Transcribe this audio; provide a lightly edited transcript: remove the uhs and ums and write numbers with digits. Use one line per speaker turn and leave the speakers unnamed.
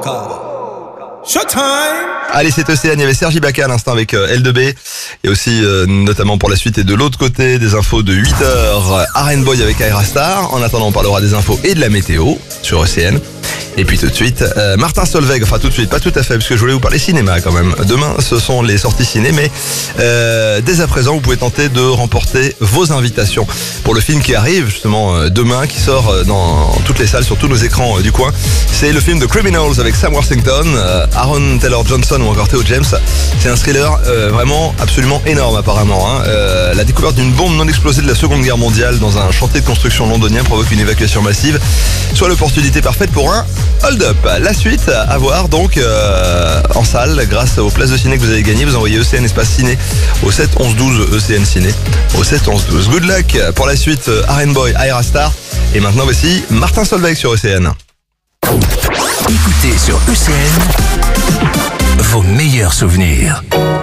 Showtime.
Allez, c'est ECN, il y avait Sergi Baka à l'instant avec L2B. Et aussi, notamment pour la suite et de l'autre côté, des infos de 8h, Aren Boy avec Aerastar. En attendant, on parlera des infos et de la météo sur ECN. Et puis tout de suite, Martin Solveig, enfin tout de suite, pas tout à fait, parce que je voulais vous parler cinéma quand même. Demain, ce sont les sorties ciné, mais dès à présent, vous pouvez tenter de remporter vos invitations pour le film qui arrive justement demain, qui sort dans toutes les salles, sur tous nos écrans du coin. C'est le film The Criminals avec Sam Worthington, Aaron Taylor Johnson ou encore Theo James. C'est un thriller vraiment absolument énorme apparemment. La découverte d'une bombe non explosée de la Seconde Guerre mondiale dans un chantier de construction londonien provoque une évacuation massive, soit l'opportunité parfaite pour un hold-up. La suite à voir donc en salle grâce aux places de ciné que vous avez gagnées. Vous envoyez ECN Espace Ciné au 7 11 12 ECN Ciné au 7 11 12. Good luck pour la suite. Aren Boy, Aerastar. Et maintenant voici Martin Solveig sur ECN.
Écoutez sur ECN vos meilleurs souvenirs.